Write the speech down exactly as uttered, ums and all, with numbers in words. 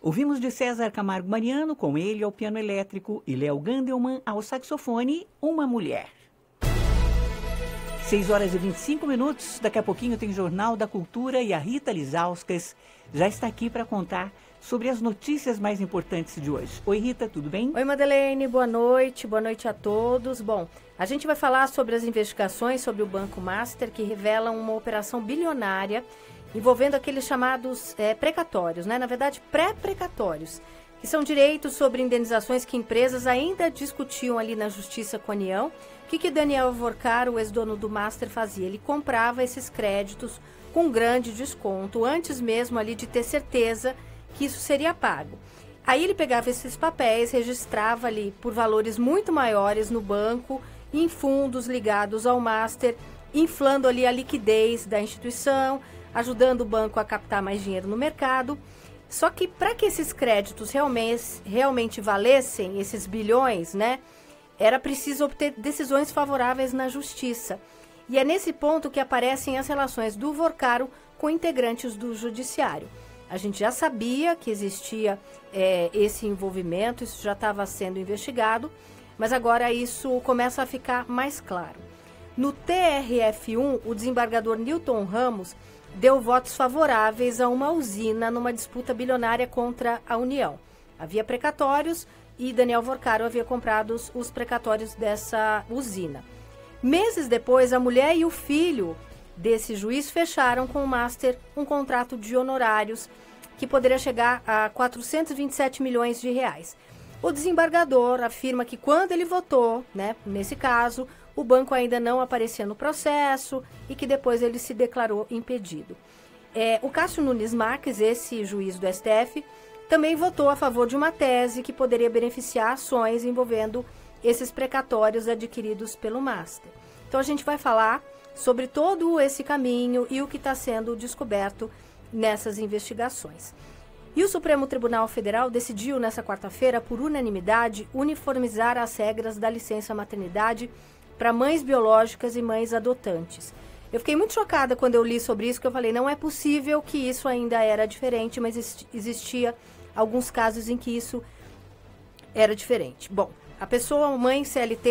Ouvimos de César Camargo Mariano, com ele ao piano elétrico, e Léo Gandelman ao saxofone, Uma Mulher. seis horas e vinte e cinco minutos, daqui a pouquinho tem Jornal da Cultura e a Rita Lizauskas já está aqui para contar sobre as notícias mais importantes de hoje. Oi, Rita, tudo bem? Oi, Madeleine, boa noite, boa noite a todos. Bom, a gente vai falar sobre as investigações sobre o Banco Master, que revelam uma operação bilionária envolvendo aqueles chamados é, precatórios, né? Na verdade, pré-precatórios, que são direitos sobre indenizações que empresas ainda discutiam ali na Justiça com a União. O que, que Daniel Vorcar, o ex-dono do Master, fazia? Ele comprava esses créditos com grande desconto, antes mesmo ali de ter certeza que isso seria pago. Aí ele pegava esses papéis, registrava ali por valores muito maiores no banco, em fundos ligados ao Master, inflando ali a liquidez da instituição, ajudando o banco a captar mais dinheiro no mercado. Só que para que esses créditos realmente, realmente valessem, esses bilhões, né, era preciso obter decisões favoráveis na justiça. E é nesse ponto que aparecem as relações do Vorcaro com integrantes do judiciário. A gente já sabia que existia é, esse envolvimento, isso já estava sendo investigado, mas agora isso começa a ficar mais claro. No T R F um, o desembargador Newton Ramos deu votos favoráveis a uma usina numa disputa bilionária contra a União. Havia precatórios e Daniel Vorcaro havia comprado os, os precatórios dessa usina. Meses depois, a mulher e o filho desse juiz fecharam com o Master um contrato de honorários que poderia chegar a quatrocentos e vinte e sete milhões de reais. O desembargador afirma que quando ele votou, né, nesse caso, o banco ainda não aparecia no processo e que depois ele se declarou impedido. É, o Cássio Nunes Marques, esse juiz do S T F, também votou a favor de uma tese que poderia beneficiar ações envolvendo esses precatórios adquiridos pelo Master. Então a gente vai falar sobre todo esse caminho e o que está sendo descoberto nessas investigações. E o Supremo Tribunal Federal decidiu nessa quarta-feira, por unanimidade, uniformizar as regras da licença maternidade para mães biológicas e mães adotantes. Eu fiquei muito chocada quando eu li sobre isso, que eu falei, não é possível que isso ainda era diferente, mas existia alguns casos em que isso era diferente. Bom, a pessoa, mãe C L T,